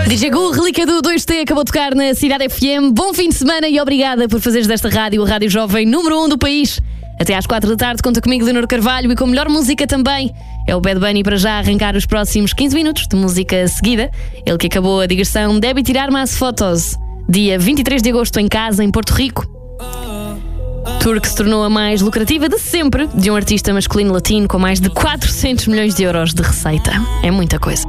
DJ Gu, relíquia do 2T, acabou de tocar na Cidade FM. Bom fim de semana e obrigada por fazeres desta rádio a rádio jovem número 1 do país. Até às 4 da tarde conta comigo, Leonor Carvalho, e com melhor música também. É o Bad Bunny para já arrancar os próximos 15 minutos de música seguida. Ele que acabou a digressão Debe Tirar Mais Fotos, dia 23 de agosto em casa, em Porto Rico. Tour que se tornou a mais lucrativa de sempre de um artista masculino latino com mais de 400 milhões de euros de receita. É muita coisa.